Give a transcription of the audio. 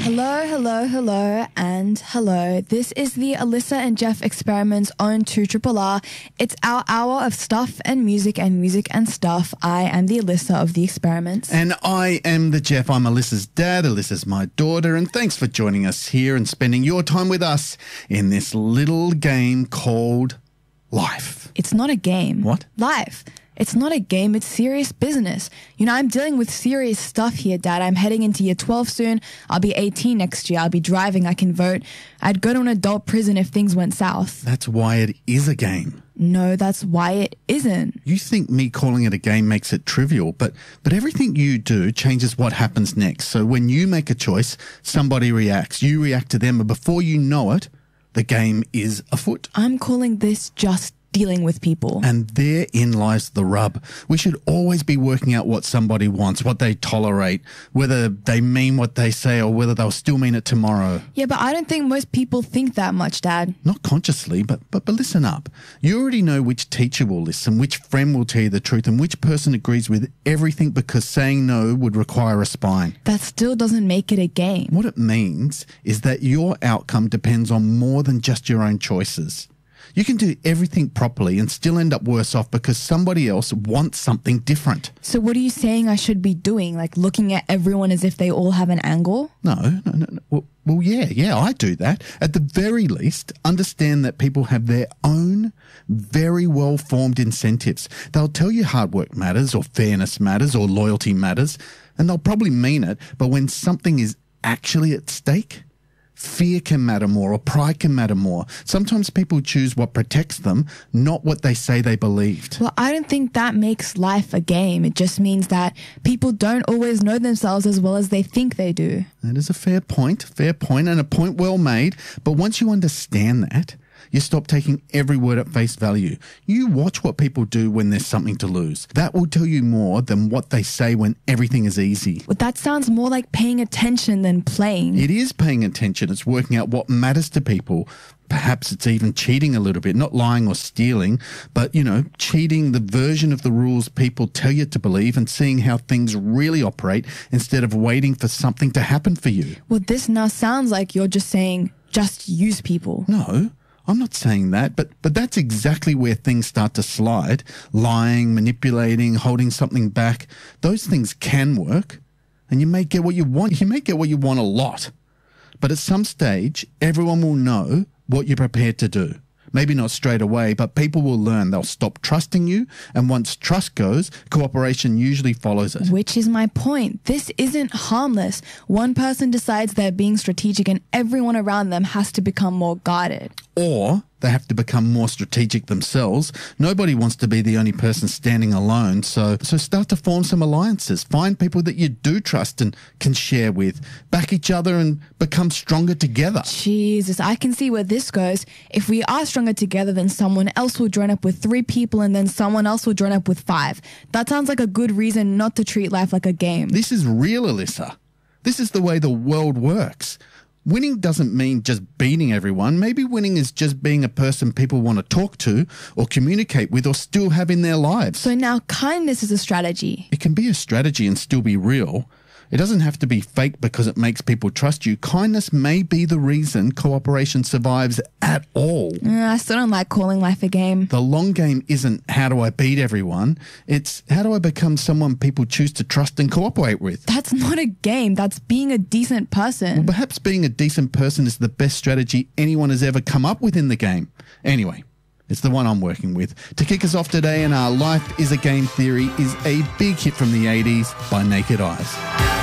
Hello, and hello. This is the Alyssa and Jeff Experiments on 2RRR. It's our hour of stuff and music and stuff. I am the Alyssa of the Experiments. And I am the Jeff. I'm Alyssa's dad. Alyssa's my daughter. And thanks for joining us here and spending your time with us in this little game called Life. It's not a game. What? Life. It's not a game, it's serious business. You know, I'm dealing with serious stuff here, Dad. I'm heading into year 12 soon. I'll be 18 next year. I'll be driving. I can vote. I'd go to an adult prison if things went south. That's why it is a game. No, that's why it isn't. You think me calling it a game makes it trivial, but everything you do changes what happens next. So when you make a choice, somebody reacts. You react to them, and before you know it, the game is afoot. I'm calling this just dealing with people. And therein lies the rub. We should always be working out what somebody wants, what they tolerate, whether they mean what they say or whether they'll still mean it tomorrow. Yeah, but I don't think most people think that much, Dad. Not consciously, but listen up. You already know which teacher will listen, which friend will tell you the truth, and which person agrees with everything because saying no would require a spine. That still doesn't make it a game. What it means is that your outcome depends on more than just your own choices. You can do everything properly and still end up worse off because somebody else wants something different. So what are you saying I should be doing? Like looking at everyone as if they all have an angle? No. Well, yeah, I do that. At the very least, understand that people have their own very well-formed incentives. They'll tell you hard work matters or fairness matters or loyalty matters, and they'll probably mean it, but when something is actually at stake, fear can matter more or pride can matter more. Sometimes people choose what protects them, not what they say they believed. Well, I don't think that makes life a game. It just means that people don't always know themselves as well as they think they do. That is a fair point, and a point well made. But once you understand that, you stop taking every word at face value. You watch what people do when there's something to lose. That will tell you more than what they say when everything is easy. But that sounds more like paying attention than playing. It is paying attention. It's working out what matters to people. Perhaps it's even cheating a little bit, not lying or stealing, but, cheating the version of the rules people tell you to believe and seeing how things really operate instead of waiting for something to happen for you. Well, this now sounds like you're just saying, just use people. No. I'm not saying that, but that's exactly where things start to slide. Lying, manipulating, holding something back. Those things can work, and you may get what you want. You may get what you want a lot. But at some stage, everyone will know what you're prepared to do. Maybe not straight away, but people will learn. They'll stop trusting you, and once trust goes, cooperation usually follows it. Which is my point. This isn't harmless. One person decides they're being strategic and everyone around them has to become more guarded. Or they have to become more strategic themselves. Nobody wants to be the only person standing alone, so start to form some alliances. Find people that you do trust and can share with. Back each other and become stronger together. Jesus, I can see where this goes. If we are stronger together, then someone else will join up with 3 people and then someone else will join up with 5. That sounds like a good reason not to treat life like a game. This is real, Alyssa. This is the way the world works. Winning doesn't mean just beating everyone. Maybe winning is just being a person people want to talk to or communicate with or still have in their lives. So now kindness is a strategy. It can be a strategy and still be real. It doesn't have to be fake because it makes people trust you. Kindness may be the reason cooperation survives at all. I still don't like calling life a game. The long game isn't how do I beat everyone. It's how do I become someone people choose to trust and cooperate with. That's not a game. That's being a decent person. Well, perhaps being a decent person is the best strategy anyone has ever come up with in the game. Anyway, it's the one I'm working with. To kick us off today in our Life is a Game theory is a big hit from the 80s by Naked Eyes.